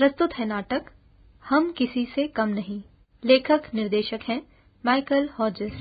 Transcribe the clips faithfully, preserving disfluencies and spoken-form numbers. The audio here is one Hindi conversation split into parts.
प्रस्तुत है नाटक हम किसी से कम नहीं। लेखक निर्देशक हैं माइकल हॉजेस।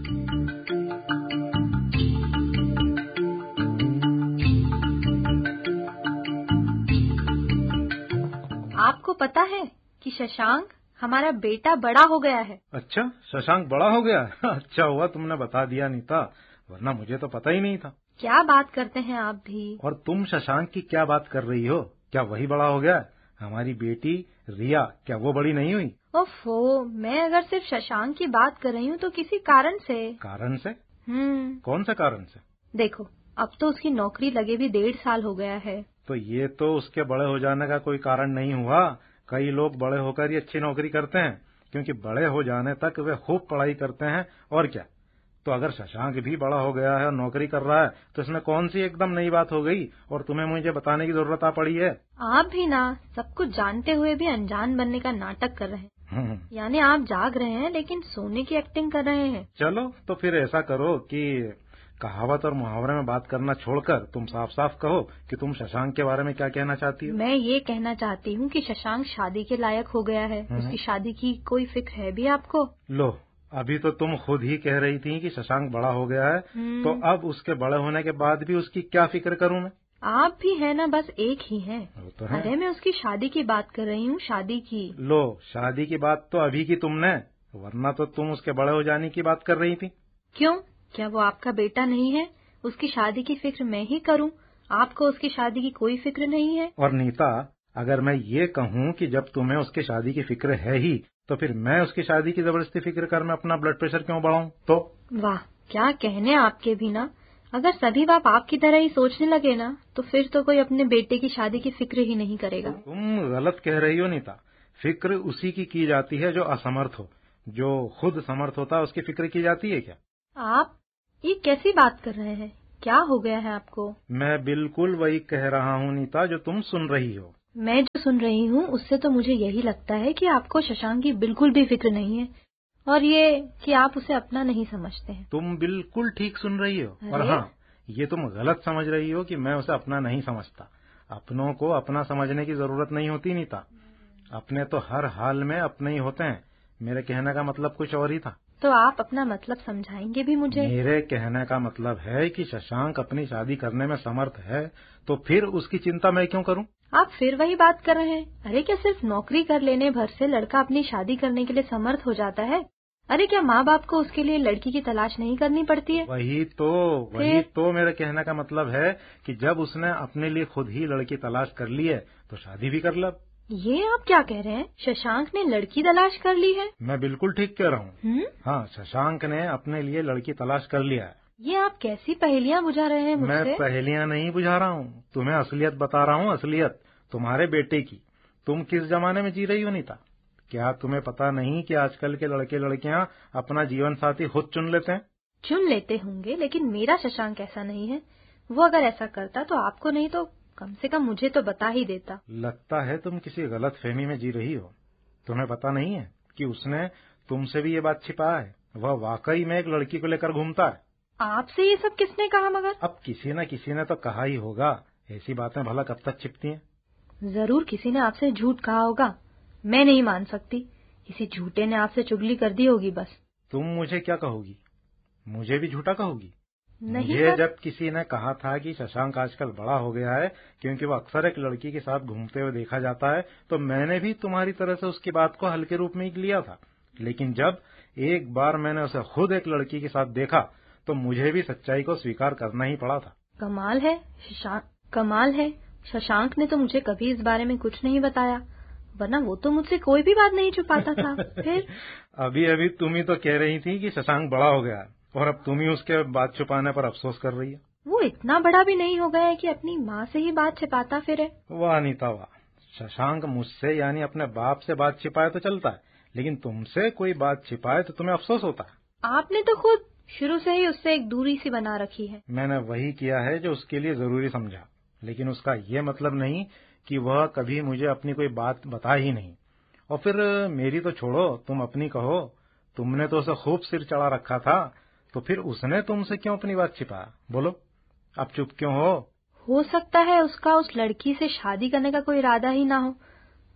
आपको पता है कि शशांक हमारा बेटा बड़ा हो गया है। अच्छा, शशांक बड़ा हो गया है? अच्छा हुआ तुमने बता दिया नीता, वरना मुझे तो पता ही नहीं था। क्या बात करते हैं आप भी। और तुम शशांक की क्या बात कर रही हो? क्या वही बड़ा हो गया? हमारी बेटी रिया, क्या वो बड़ी नहीं हुई? ओफो, मैं अगर सिर्फ शशांक की बात कर रही हूँ तो किसी कारण से। कारण से? हम्म कौन से कारण से? देखो, अब तो उसकी नौकरी लगे भी डेढ़ साल हो गया है। तो ये तो उसके बड़े हो जाने का कोई कारण नहीं हुआ। कई लोग बड़े होकर ही अच्छी नौकरी करते हैं, क्योंकि बड़े हो जाने तक वे खूब पढ़ाई करते हैं। और क्या, तो अगर शशांक भी बड़ा हो गया है और नौकरी कर रहा है तो इसमें कौन सी एकदम नई बात हो गई और तुम्हें मुझे बताने की जरूरत आ पड़ी है? आप भी ना सब कुछ जानते हुए भी अनजान बनने का नाटक कर रहे हैं। यानी आप जाग रहे हैं लेकिन सोने की एक्टिंग कर रहे हैं। चलो तो फिर ऐसा करो कि कहावत और मुहावरे में बात करना छोड़कर तुम साफ साफ कहो कि तुम शशांक के बारे में क्या कहना चाहती हो। मैं ये कहना चाहती हूँ कि शशांक शादी के लायक हो गया है। उसकी शादी की कोई फिक्र है भी आपको? लो, अभी तो तुम खुद ही कह रही थी कि शशांक बड़ा हो गया है, तो अब उसके बड़े होने के बाद भी उसकी क्या फिक्र करूं मैं? आप भी है ना, बस एक ही हैं। तो है। अरे मैं उसकी शादी की बात कर रही हूँ, शादी की। लो, शादी की बात तो अभी की तुमने, वरना तो तुम उसके बड़े हो जाने की बात कर रही थी। क्यों, क्या वो आपका बेटा नहीं है? उसकी शादी की फिक्र मैं ही करूँ, आपको उसकी शादी की कोई फिक्र नहीं है? और नीता, अगर मैं ये कहूँ कि जब तुम्हें उसकी शादी की फिक्र है ही, तो फिर मैं उसकी शादी की जबरदस्ती फिक्र कर मैं अपना ब्लड प्रेशर क्यों बढ़ाऊं? तो वाह, क्या कहने आपके भी ना। अगर सभी बाप आपकी तरह ही सोचने लगे ना, तो फिर तो कोई अपने बेटे की शादी की फिक्र ही नहीं करेगा। तुम गलत कह रही हो नीता। फिक्र उसी की की जाती है जो असमर्थ हो। जो खुद समर्थ होता है उसकी फिक्र की जाती है क्या? आप ये कैसी बात कर रहे हैं? क्या हो गया है आपको? मैं बिल्कुल वही कह रहा हूँ नीता जो तुम सुन रही हो। मैं जो सुन रही हूँ उससे तो मुझे यही लगता है कि आपको शशांक की बिल्कुल भी फिक्र नहीं है, और ये कि आप उसे अपना नहीं समझते हैं। तुम बिल्कुल ठीक सुन रही हो। और हाँ, ये तुम गलत समझ रही हो कि मैं उसे अपना नहीं समझता। अपनों को अपना समझने की जरूरत नहीं होती नीता। अपने तो हर हाल में अपने ही होते हैं। मेरे कहने का मतलब कुछ और ही था। तो आप अपना मतलब समझाएंगे भी मुझे? मेरे कहने का मतलब है कि शशांक अपनी शादी करने में समर्थ है, तो फिर उसकी चिंता मैं क्यों करूं? आप फिर वही बात कर रहे हैं। अरे क्या सिर्फ नौकरी कर लेने भर से लड़का अपनी शादी करने के लिए समर्थ हो जाता है? अरे क्या माँ बाप को उसके लिए लड़की की तलाश नहीं करनी पड़ती है? वही तो वही तो मेरे कहने का मतलब है कि जब उसने अपने लिए खुद ही लड़की तलाश कर ली है तो शादी भी कर लो। ये आप क्या कह रहे हैं? शशांक ने लड़की तलाश कर ली है? मैं बिल्कुल ठीक कह रहा हूँ। हाँ, शशांक ने अपने लिए लड़की तलाश कर लिया है। ये आप कैसी पहेलियाँ बुझा रहे हैं मुझसे? मैं पहेलियाँ नहीं बुझा रहा हूँ, तुम्हें असलियत बता रहा हूँ। असलियत तुम्हारे बेटे की। तुम किस जमाने में जी रही हो नीता? क्या तुम्हें पता नहीं कि आजकल के लड़के लड़कियाँ अपना जीवन साथी खुद चुन लेते हैं? चुन लेते होंगे, लेकिन मेरा शशांक ऐसा नहीं है। वो अगर ऐसा करता तो आपको नहीं तो कम से कम मुझे तो बता ही देता। लगता है तुम किसी गलत फहमी में जी रही हो। तुम्हें पता नहीं है कि उसने तुमसे भी ये बात छिपाया है। वह वाकई में एक लड़की को लेकर घूमता है। आपसे ये सब किसने कहा? मगर अब किसी न किसी ने तो कहा ही होगा। ऐसी बातें भला कब तक छिपती हैं? जरूर किसी ने आपसे झूठ कहा होगा। मैं नहीं मान सकती, किसी झूठे ने आपसे चुगली कर दी होगी बस। तुम मुझे क्या कहोगी? मुझे भी झूठा कहोगी? नहीं, मुझे जब किसी ने कहा था कि शशांक आजकल बड़ा हो गया है क्योंकि वो अक्सर एक लड़की के साथ घूमते हुए देखा जाता है, तो मैंने भी तुम्हारी तरह से उसकी बात को हल्के रूप में ही लिया था। लेकिन जब एक बार मैंने उसे खुद एक लड़की के साथ देखा तो मुझे भी सच्चाई को स्वीकार करना ही पड़ा था। कमाल है शशांक, कमाल है। शशांक ने तो मुझे कभी इस बारे में कुछ नहीं बताया, वरना वो तो मुझसे कोई भी बात नहीं छुपाता था। फिर अभी अभी तुम ही तो कह रही थी कि शशांक बड़ा हो गया है, और अब तुम ही उसके बात छुपाने पर अफसोस कर रही है। वो इतना बड़ा भी नहीं हो गया है कि अपनी माँ से ही बात छिपाता फिरे। वाह नीता वाह। शशांक मुझसे यानी अपने बाप से बात छिपाए तो चलता है, लेकिन तुमसे कोई बात छिपाए तो तुम्हें अफसोस होता है। आपने तो खुद शुरू से ही उससे एक दूरी सी बना रखी है। मैंने वही किया है जो उसके लिए जरूरी समझा, लेकिन उसका ये मतलब नहीं कि वह कभी मुझे अपनी कोई बात बता ही नहीं। और फिर मेरी तो छोड़ो, तुम अपनी कहो। तुमने तो उसे खूब सिर चढ़ा रखा था, तो फिर उसने तुमसे क्यों अपनी बात छिपाया? बोलो, अब चुप क्यों हो? हो सकता है उसका उस लड़की से शादी करने का कोई इरादा ही ना हो।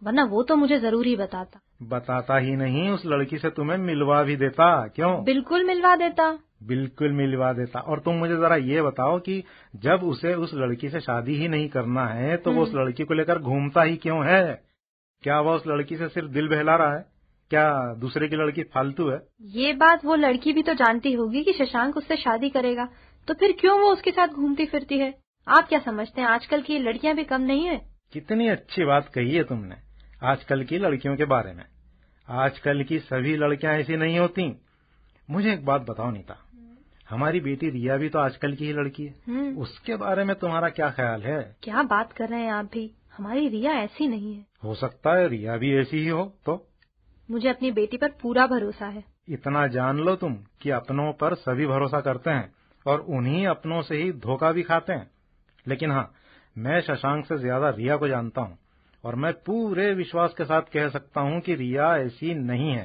वरना वो तो मुझे जरूर ही बताता। बताता ही नहीं, उस लड़की से तुम्हें मिलवा भी देता। क्यों? बिल्कुल मिलवा देता। बिल्कुल मिलवा देता। और तुम मुझे जरा ये बताओ कि जब उसे उस लड़की से शादी ही नहीं करना है तो वो उस लड़की को लेकर घूमता ही क्यों है? क्या वो उस लड़की से सिर्फ दिल बहला रहा है? क्या दूसरे की लड़की फालतू है? ये बात वो लड़की भी तो जानती होगी कि शशांक उससे शादी करेगा, तो फिर क्यों वो उसके साथ घूमती फिरती है? आप क्या समझते हैं, आजकल की लड़कियां भी कम नहीं है? कितनी अच्छी बात कही है तुमने आजकल की लड़कियों के बारे में। आजकल की सभी लड़कियां ऐसी नहीं होती। मुझे एक बात बताओ नीता, हमारी बेटी रिया भी तो आजकल की ही लड़की है, उसके बारे में तुम्हारा क्या ख्याल है? क्या बात कर रहे हैं आप भी, हमारी रिया ऐसी नहीं है। हो सकता है रिया भी ऐसी ही हो। तो मुझे अपनी बेटी पर पूरा भरोसा है। इतना जान लो तुम कि अपनों पर सभी भरोसा करते हैं और उन्हीं अपनों से ही धोखा भी खाते हैं। लेकिन हाँ, मैं शशांक से ज्यादा रिया को जानता हूँ और मैं पूरे विश्वास के साथ कह सकता हूँ कि रिया ऐसी नहीं है।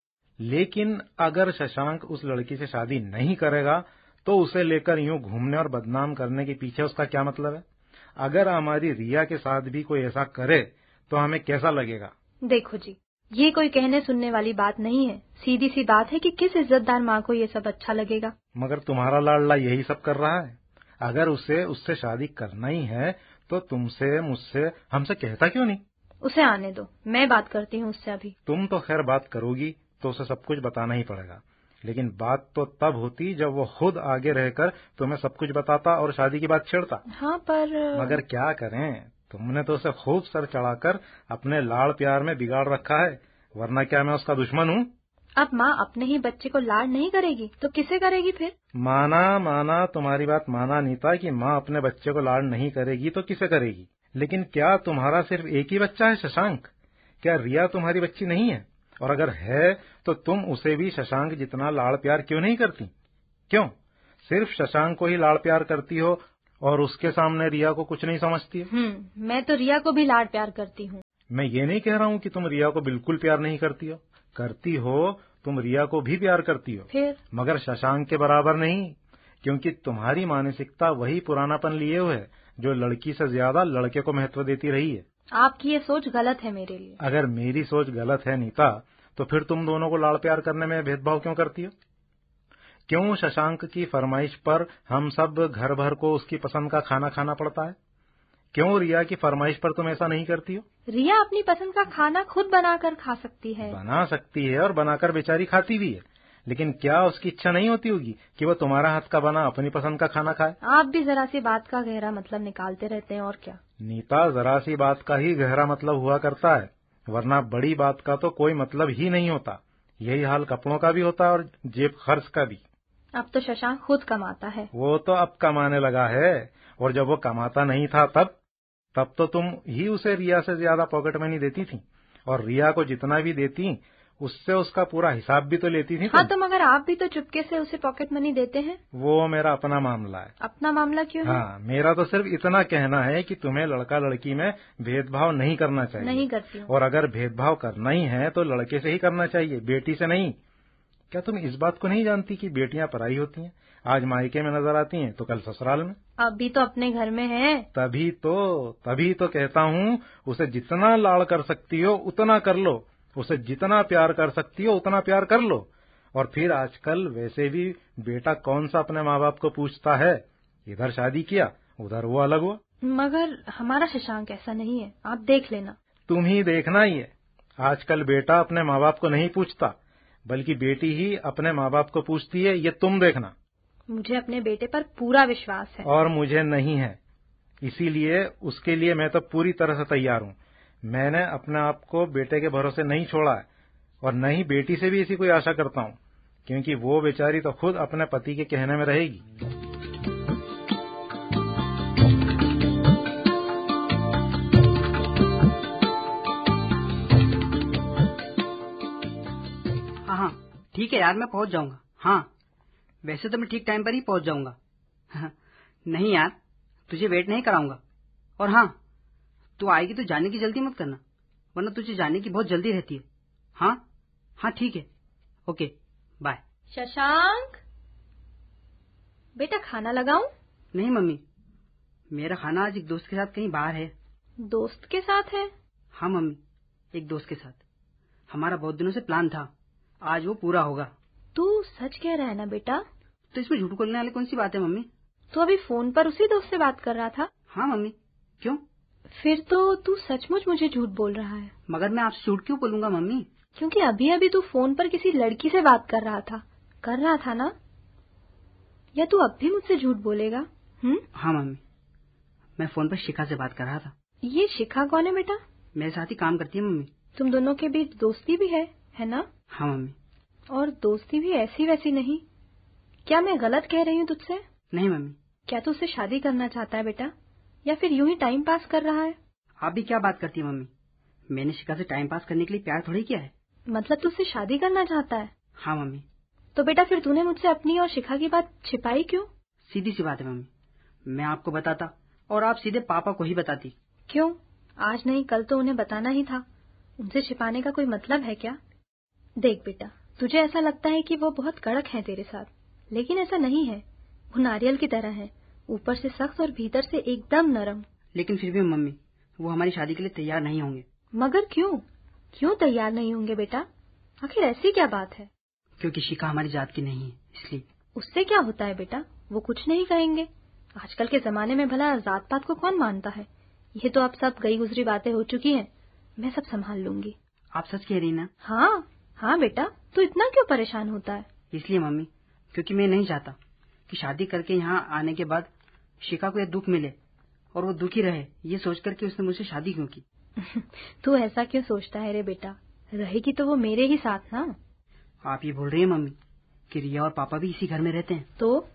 लेकिन अगर शशांक उस लड़की से शादी नहीं करेगा तो उसे लेकर यूं घूमने और बदनाम करने के पीछे उसका क्या मतलब है? अगर हमारी रिया के साथ भी कोई ऐसा करे तो हमें कैसा लगेगा? देखो जी, ये कोई कहने सुनने वाली बात नहीं है, सीधी सी बात है कि किस इज्जतदार माँ को ये सब अच्छा लगेगा। मगर तुम्हारा लाडला यही सब कर रहा है। अगर उसे उससे शादी करना ही है तो तुमसे, मुझसे, हमसे कहता क्यों नहीं? उसे आने दो, मैं बात करती हूँ उससे अभी। तुम तो खैर बात करोगी तो उसे सब कुछ बताना ही पड़ेगा, लेकिन बात तो तब होती जब वो खुद आगे रहकर तुम्हें सब कुछ बताता और शादी की बात छेड़ता। हाँ पर मगर क्या करें, तुमने तो उसे खूब सर चढ़ाकर अपने लाड़ प्यार में बिगाड़ रखा है। वरना क्या मैं उसका दुश्मन हूँ? अब माँ अपने ही बच्चे को लाड़ नहीं करेगी तो किसे करेगी फिर? माना माना तुम्हारी बात माना नीता कि माँ अपने बच्चे को लाड़ नहीं करेगी तो किसे करेगी। लेकिन क्या तुम्हारा सिर्फ एक ही बच्चा है शशांक? क्या रिया तुम्हारी बच्ची नहीं है? और अगर है तो तुम उसे भी शशांक जितना लाड़ प्यार क्यों नहीं करती? क्यों सिर्फ शशांक को ही लाड़ प्यार करती हो और उसके सामने रिया को कुछ नहीं समझती है? हम्म मैं तो रिया को भी लाड़ प्यार करती हूँ। मैं ये नहीं कह रहा हूँ कि तुम रिया को बिल्कुल प्यार नहीं करती हो, करती हो, तुम रिया को भी प्यार करती हो, फिर मगर शशांक के बराबर नहीं, क्योंकि तुम्हारी मानसिकता वही पुरानापन लिए हुए है जो लड़की से ज्यादा लड़के को महत्व देती रही है। आपकी ये सोच गलत है मेरे लिए। अगर मेरी सोच गलत है नीता तो फिर तुम दोनों को लाड़ प्यार करने में भेदभाव क्यों करती हो? क्यों शशांक की फरमाइश पर हम सब घर भर को उसकी पसंद का खाना खाना पड़ता है? क्यों रिया की फरमाइश पर तुम ऐसा नहीं करती हो? रिया अपनी पसंद का खाना खुद बनाकर खा सकती है। बना सकती है और बनाकर बेचारी खाती भी है, लेकिन क्या उसकी इच्छा नहीं होती होगी कि वो तुम्हारा हाथ का बना अपनी पसंद का खाना खाए? आप भी जरा सी बात का गहरा मतलब निकालते रहते हैं और क्या। नीता, जरा सी बात का ही गहरा मतलब हुआ करता है, वरना बड़ी बात का तो कोई मतलब ही नहीं होता। यही हाल कपड़ों का भी होता है और जेब खर्च का भी। अब तो शशांक खुद कमाता है। वो तो अब कमाने लगा है, और जब वो कमाता नहीं था तब तब तो तुम ही उसे रिया से ज्यादा पॉकेट मनी देती थी, और रिया को जितना भी देती उससे उसका पूरा हिसाब भी तो लेती थी। हाँ, तो मगर आप भी तो चुपके से उसे पॉकेट मनी देते हैं। वो मेरा अपना मामला है। अपना मामला क्यों है? हाँ, मेरा तो सिर्फ इतना कहना है कि तुम्हें लड़का लड़की में भेदभाव नहीं करना चाहिए। नहीं करती हूँ। और अगर भेदभाव करना ही है तो लड़के से ही करना चाहिए, बेटी से नहीं। क्या तुम इस बात को नहीं जानती कि बेटियां पराई होती हैं? आज मायके में नजर आती हैं तो कल ससुराल में। अभी तो अपने घर में है। तभी तो तभी तो कहता हूँ, उसे जितना लाड़ कर सकती हो उतना कर लो, उसे जितना प्यार कर सकती हो उतना प्यार कर लो। और फिर आजकल वैसे भी बेटा कौन सा अपने माँ बाप को पूछता है? इधर शादी किया, उधर वो अलग हुआ। मगर हमारा शशांक ऐसा नहीं है, आप देख लेना। तुम ही देखना ही है। आजकल बेटा अपने माँ बाप को नहीं पूछता, बल्कि बेटी ही अपने माँ बाप को पूछती है, ये तुम देखना। मुझे अपने बेटे पर पूरा विश्वास है। और मुझे नहीं है, इसीलिए उसके लिए मैं तो पूरी तरह से तैयार हूँ। मैंने अपने आप को बेटे के भरोसे नहीं छोड़ा है, और न ही बेटी से भी ऐसी कोई आशा करता हूँ, क्योंकि वो बेचारी तो खुद अपने पति के कहने में रहेगी। हाँ हाँ ठीक है यार, मैं पहुंच जाऊंगा। हाँ, वैसे तो मैं ठीक टाइम पर ही पहुंच जाऊंगा। हाँ, नहीं यार, तुझे वेट नहीं कराऊंगा। और हाँ, तू आएगी तो जाने की जल्दी मत करना, वरना तुझे जाने की बहुत जल्दी रहती है। हाँ हाँ ठीक है, ओके बाय। शशांक, बेटा खाना लगाऊं? नहीं मम्मी, मेरा खाना आज एक दोस्त के साथ कहीं बाहर है। दोस्त के साथ है? हाँ मम्मी, एक दोस्त के साथ। हमारा बहुत दिनों से प्लान था, आज वो पूरा होगा। तू सच कह रहा है ना बेटा? तो इसमें झूठ बोलने वाली कौन सी बात है मम्मी? तू अभी फोन पर उसी दोस्त से बात कर रहा था? हाँ मम्मी। क्यों? फिर तो तू सचमुच मुझे झूठ बोल रहा है। मगर मैं आपसे झूठ क्यों बोलूंगा मम्मी? क्योंकि अभी अभी तू फोन पर किसी लड़की से बात कर रहा था कर रहा था ना? या तू अब भी मुझसे झूठ बोलेगा? हम्म? हाँ मम्मी, मैं फोन पर शिखा से बात कर रहा था। ये शिखा कौन है बेटा? मेरे साथ ही काम करती है मम्मी। तुम दोनों के बीच दोस्ती भी है, है ना? हाँ मम्मी। और दोस्ती भी ऐसी वैसी नहीं। क्या मैं गलत कह रही हूँ तुझसे? नहीं मम्मी। क्या तू उससे शादी करना चाहता है बेटा, या फिर यूं ही टाइम पास कर रहा है? आप भी क्या बात करती है मम्मी? मैंने शिखा से टाइम पास करने के लिए प्यार थोड़ी किया है। मतलब तू उससे शादी करना चाहता है? हाँ मम्मी। तो बेटा फिर तूने मुझसे अपनी और शिखा की बात छिपाई क्यों? सीधी सी बात है मम्मी, मैं आपको बताता और आप सीधे पापा को ही बताती। क्यों? आज नहीं कल तो उन्हें बताना ही था। उनसे छिपाने का कोई मतलब है क्या? देख बेटा, तुझे ऐसा लगता है कि वो बहुत कड़क है तेरे साथ, लेकिन ऐसा नहीं है। वो नारियल की तरह है, ऊपर से सख्त और भीतर से एकदम नरम। लेकिन फिर भी मम्मी, वो हमारी शादी के लिए तैयार नहीं होंगे। मगर क्यों? क्यों तैयार नहीं होंगे बेटा? आखिर ऐसी क्या बात है? क्योंकि शिखा हमारी जात की नहीं है, इसलिए। उससे क्या होता है बेटा, वो कुछ नहीं कहेंगे। आजकल के जमाने में भला जात पात को कौन मानता है? ये तो अब सब गई गुजरी बातें हो चुकी हैं। मैं सब संभाल लूंगी। आप सच कह रही ना? हाँ हाँ बेटा, तू इतना क्यों परेशान होता है? इसलिए मम्मी, क्योंकि मैं नहीं चाहता कि शादी करके यहाँ आने के बाद शिखा को यह दुख मिले और वो दुखी रहे, ये सोचकर कि उसने मुझसे शादी क्यों की। तू ऐसा क्यों सोचता है रे बेटा? रहेगी तो वो मेरे ही साथ ना। आप ये बोल रही हैं मम्मी कि रिया और पापा भी इसी घर में रहते हैं? तो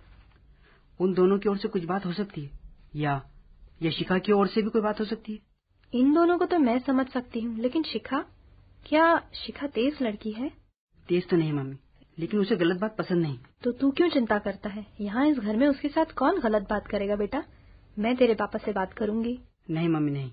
उन दोनों की ओर से कुछ बात हो सकती है, या या शिखा की ओर से भी कोई बात हो सकती है। इन दोनों को तो मैं समझ सकती हूँ, लेकिन शिखा? क्या शिखा तेज लड़की है? तेज तो नहीं मम्मी, लेकिन उसे गलत बात पसंद नहीं। तो तू क्यों चिंता करता है? यहाँ इस घर में उसके साथ कौन गलत बात करेगा बेटा? मैं तेरे पापा से बात करूंगी। नहीं मम्मी नहीं,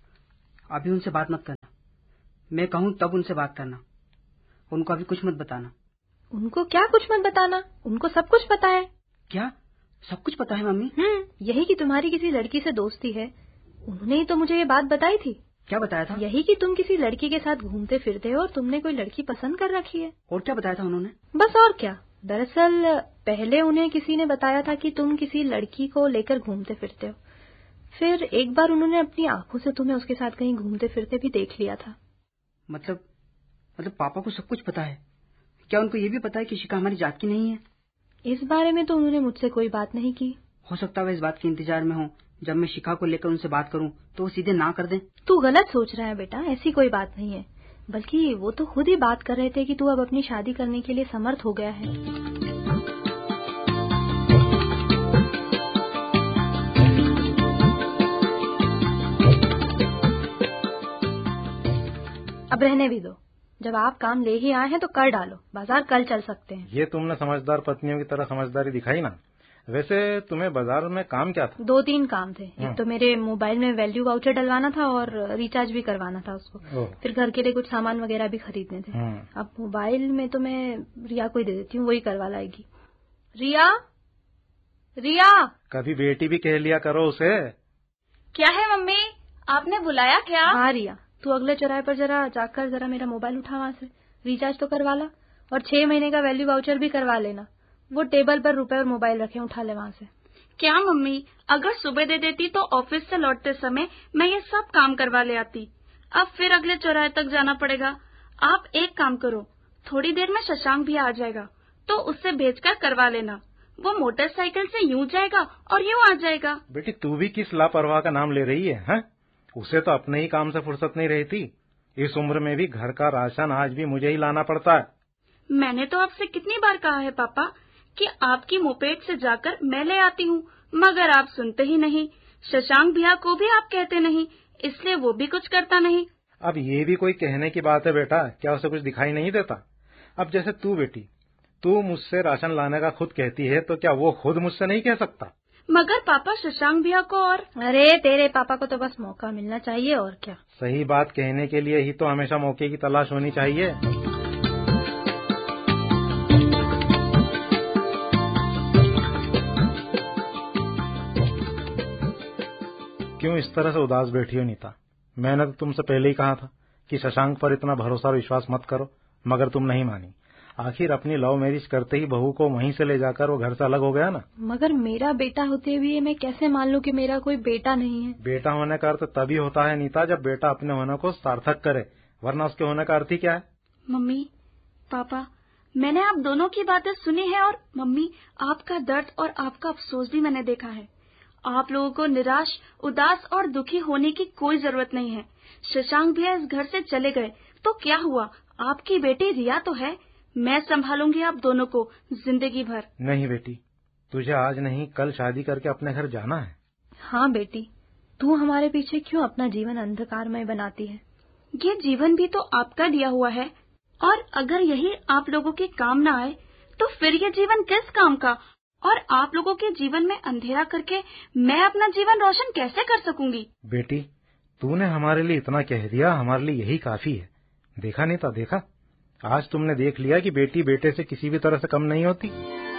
अभी उनसे बात मत करना। मैं कहूँ तब उनसे बात करना, उनको अभी कुछ मत बताना। उनको क्या कुछ मत बताना? उनको सब कुछ पता है। क्या सब कुछ पता है मम्मी? हम्म, यही कि तुम्हारी किसी लड़की से दोस्ती है। उन्होंने ही तो मुझे ये बात बताई थी। क्या बताया था? यही कि तुम किसी लड़की के साथ घूमते फिरते हो और तुमने कोई लड़की पसंद कर रखी है। और क्या बताया था उन्होंने? बस और क्या। दरअसल पहले उन्हें किसी ने बताया था कि तुम किसी लड़की को लेकर घूमते फिरते हो। फिर एक बार उन्होंने अपनी आंखों से तुम्हें उसके साथ कहीं घूमते फिरते भी देख लिया था। मतलब मतलब पापा को सब कुछ पता है? क्या उनको ये भी पता है कि शिखा हमारी जात की नहीं है? इस बारे में तो उन्होंने मुझसे कोई बात नहीं की। हो सकता है इस बात के इंतजार में हो, जब मैं शिखा को लेकर उनसे बात करूं तो वो सीधे ना कर दें। तू गलत सोच रहा है बेटा, ऐसी कोई बात नहीं है। बल्कि वो तो खुद ही बात कर रहे थे कि तू अब अपनी शादी करने के लिए समर्थ हो गया है। अब रहने भी दो। जब आप काम ले ही आए हैं तो कर डालो, बाजार कल चल सकते हैं। ये तुमने समझदार पत्नियों की तरह समझदारी दिखाई ना। वैसे तुम्हें बाजार में काम क्या था? दो तीन काम थे। एक तो मेरे मोबाइल में वैल्यू वाउचर डलवाना था और रिचार्ज भी करवाना था उसको। फिर घर के लिए कुछ सामान वगैरह भी खरीदने थे। अब मोबाइल में तो मैं रिया को ही दे देती हूँ, वही करवा लाएगी। रिया, रिया। कभी बेटी भी कह लिया करो उसे। क्या है मम्मी, आपने बुलाया क्या? हाँ रिया, तू अगले चौराहे पर जरा जाकर जरा मेरा मोबाइल उठा वहाँ से, रिचार्ज तो करवा ला और छह महीने का वैल्यू वाउचर भी करवा लेना। वो टेबल पर रुपए और मोबाइल रखे, उठा ले वहाँ से। क्या मम्मी, अगर सुबह दे देती तो ऑफिस से लौटते समय मैं ये सब काम करवा ले आती। अब फिर अगले चौराहे तक जाना पड़ेगा। आप एक काम करो, थोड़ी देर में शशांक भी आ जाएगा तो उससे भेजकर करवा लेना। वो मोटरसाइकिल से यूं जाएगा और यूं आ जाएगा। बेटी तू भी किस लापरवाह का नाम ले रही है, है? उसे तो अपने ही काम से फुर्सत नहीं रहती। इस उम्र में भी घर का राशन आज भी मुझे ही लाना पड़ता है। मैंने तो आपसे कितनी बार कहा है पापा कि आपकी मोपेड से जाकर मैं ले आती हूँ, मगर आप सुनते ही नहीं। शशांक भैया को भी आप कहते नहीं, इसलिए वो भी कुछ करता नहीं। अब ये भी कोई कहने की बात है बेटा? क्या उसे कुछ दिखाई नहीं देता? अब जैसे तू बेटी, तू मुझसे राशन लाने का खुद कहती है, तो क्या वो खुद मुझसे नहीं कह सकता? मगर पापा शशांक भैया को और... अरे तेरे पापा को तो बस मौका मिलना चाहिए, और क्या। सही बात कहने के लिए ही तो हमेशा मौके की तलाश होनी चाहिए। क्यों इस तरह से उदास बैठी हो नीता? मैंने तो तुमसे पहले ही कहा था कि शशांक पर इतना भरोसा और विश्वास मत करो, मगर तुम नहीं मानी। आखिर अपनी लव मैरिज करते ही बहू को वहीं से ले जाकर वो घर से अलग हो गया ना। मगर मेरा बेटा होते हुए मैं कैसे मान लूं कि मेरा कोई बेटा नहीं है? बेटा होने का अर्थ तभी होता है नीता, जब बेटा अपने होने को सार्थक करे, वरना उसके होने का अर्थ ही क्या है? मम्मी, पापा, मैंने आप दोनों की बातें सुनी है और मम्मी, आपका दर्द और आपका अफसोस भी मैंने देखा है। आप लोगों को निराश, उदास और दुखी होने की कोई जरूरत नहीं है। शशांक भैया इस घर से चले गए तो क्या हुआ, आपकी बेटी रिया तो है, मैं संभालूंगी आप दोनों को जिंदगी भर। नहीं बेटी, तुझे आज नहीं कल शादी करके अपने घर जाना है। हाँ बेटी, तू हमारे पीछे क्यों अपना जीवन अंधकारमय बनाती है? ये जीवन भी तो आपका दिया हुआ है, और अगर यही आप लोगों के काम ना आए तो फिर ये जीवन किस काम का? और आप लोगों के जीवन में अंधेरा करके मैं अपना जीवन रोशन कैसे कर सकूंगी? बेटी, तूने हमारे लिए इतना कह दिया, हमारे लिए यही काफी है। देखा नहीं था, देखा, आज तुमने देख लिया कि बेटी बेटे से किसी भी तरह से कम नहीं होती।